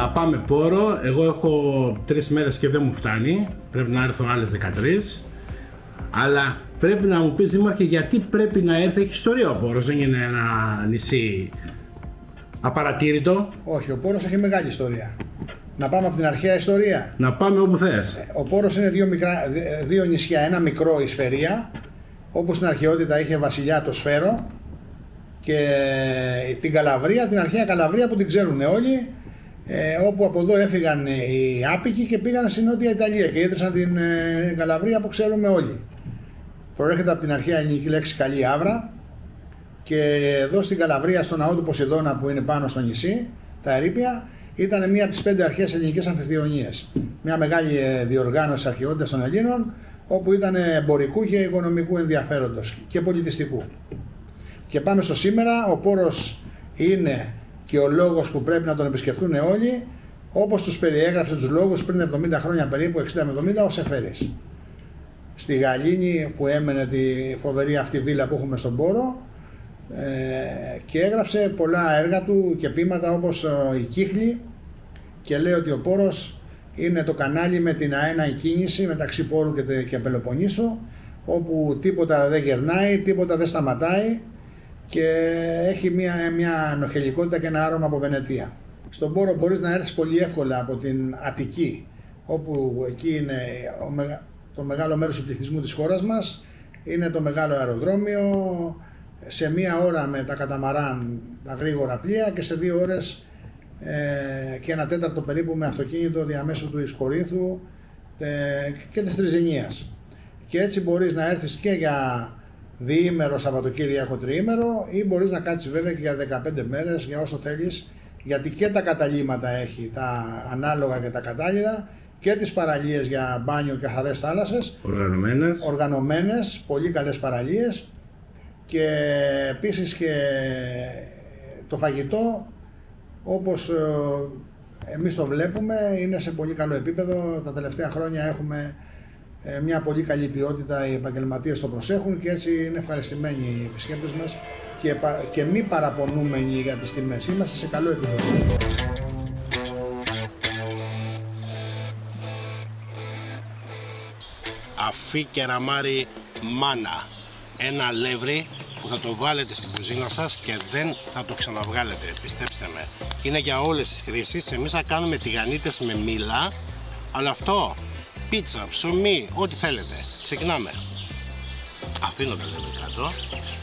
πάμε Πόρο. Εγώ έχω 3 μέρες και δεν μου φτάνει. Πρέπει να έρθω άλλες 13. Αλλά πρέπει να μου πεις, Δήμαρχε, γιατί πρέπει να έρθει. Έχει ιστορία ο Πόρος, δεν είναι ένα νησί απαρατήρητο. Όχι, ο Πόρος έχει μεγάλη ιστορία. Να πάμε από την αρχαία ιστορία. Να πάμε όπου θες. Ο Πόρος είναι δύο νησιά, ένα μικρό, η Σφαιρία, όπου στην αρχαιότητα είχε βασιλιά το Σφαίρο, και την Καλαβρία, την αρχαία Καλαβρία που την ξέρουν όλοι, όπου από εδώ έφυγαν οι Άπικοι και πήγαν στη Νότια Ιταλία και ίδρυσαν την Καλαβρία που ξέρουμε όλοι. Προέρχεται από την αρχαία ελληνική λέξη καλή άβρα, και εδώ στην Καλαβρία, στο ναό του Ποσειδώνα που είναι πάνω στο νησί, τα ερείπια, ήταν μία από τις 5 αρχαίες ελληνικές αμφιθεωνίες. Μια μεγάλη διοργάνωση αρχαιότητας των Ελλήνων, όπου ήταν εμπορικού και οικονομικού ενδιαφέροντος και πολιτιστικού. Και πάμε στο σήμερα. Ο Πόρος είναι και ο λόγος που πρέπει να τον επισκεφτούν όλοι, όπως τους περιέγραψε τους λόγους πριν 70 χρόνια περίπου, 60 με 70, ο Σεφέρης. Στη Γαλήνη που έμενε τη φοβερή αυτή βίλα που έχουμε στον Πόρο, και έγραψε πολλά έργα του και ποίηματα όπως η Κύχλη, και λέει ότι ο Πόρος είναι το κανάλι με την αέναη κίνηση μεταξύ Πόρου και Πελοποννήσου, όπου τίποτα δεν γερνάει, τίποτα δεν σταματάει και έχει μια ανοχελικότητα και ένα άρωμα από Βενετία. Στον Πόρο μπορείς να έρθεις πολύ εύκολα από την Αττική, όπου εκεί είναι το μεγάλο μέρος του πληθυσμού της χώρας μας, είναι το μεγάλο αεροδρόμιο. Σε 1 ώρα με τα καταμαράν, τα γρήγορα πλοία, και σε 2 ώρες και 1/4 περίπου με αυτοκίνητο διαμέσου του Ισκορίνθου και της Τριζηνίας. Και έτσι μπορείς να έρθεις και για διήμερο Σαββατοκύριακο, τριήμερο, ή μπορείς να κάτσεις βέβαια και για 15 μέρες, για όσο θέλεις, γιατί και τα καταλύματα έχει, τα ανάλογα και τα κατάλληλα, και τις παραλίες για μπάνιο και χαρές θάλασσες. Οργανωμένες, πολύ καλές παραλίες. Και επίσης και το φαγητό, όπως εμείς το βλέπουμε, είναι σε πολύ καλό επίπεδο. Τα τελευταία χρόνια έχουμε μια πολύ καλή ποιότητα, οι επαγγελματίες το προσέχουν και έτσι είναι ευχαριστημένοι οι επισκέπτες μας και μη παραπονούμενοι για τις τιμές. Είμαστε σε καλό επίπεδο. Αφή κεραμάρι μάνα. Ένα αλεύρι που θα το βάλετε στην κουζίνα σας και δεν θα το ξαναβγάλετε, πιστέψτε με. Είναι για όλες τις χρήσεις. Εμείς θα κάνουμε τηγανίτες με μήλα, αλλά αυτό, πίτσα, ψωμί, ό,τι θέλετε. Ξεκινάμε. Αφήνω τα αλεύρι κάτω.